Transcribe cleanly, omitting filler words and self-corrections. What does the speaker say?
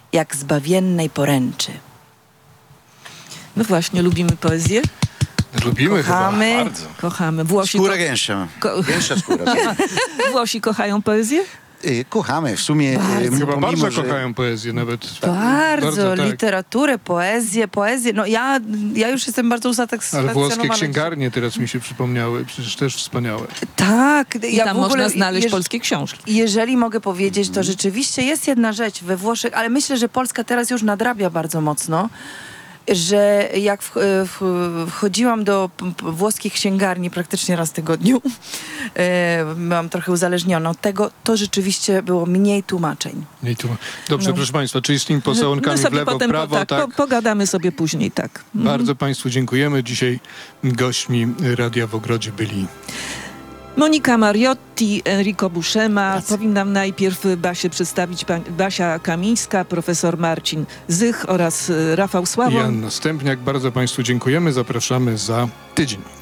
jak zbawiennej poręczy. No właśnie, lubimy poezję? Lubimy Kochamy. chyba bardzo. Kochamy. Włosi, Skóra gęstsza. Gęstsza skóra. Włosi kochają poezję? Kochamy. W sumie Chyba pomimo, bardzo że kochają poezję nawet. Bardzo, tak. literaturę, poezję. No ja już jestem bardzo Ale usatysfakcjonowana. włoskie księgarnie teraz mi się przypomniały. Przecież też wspaniałe. Tak. I tam można znaleźć polskie książki. Jeżeli mogę powiedzieć, to rzeczywiście jest jedna rzecz we Włoszech, ale myślę, że Polska teraz już nadrabia bardzo mocno, że jak wchodziłam do włoskich księgarni praktycznie raz w tygodniu, byłam trochę uzależniona od tego, to rzeczywiście było mniej tłumaczeń. Dobrze, proszę Państwa, czyli z tymi pocałunkami w lewo, potem prawo, tak? pogadamy sobie później, tak. Bardzo Państwu dziękujemy. Dzisiaj gośćmi Radia w Ogrodzie byli Monika Mariotti, Enrico Buscema. Powinnam najpierw Basię przedstawić, Basia Kamińska, profesor Marcin Zych oraz Rafał Sławoń. Jan Stępniak. Bardzo Państwu dziękujemy. Zapraszamy za tydzień.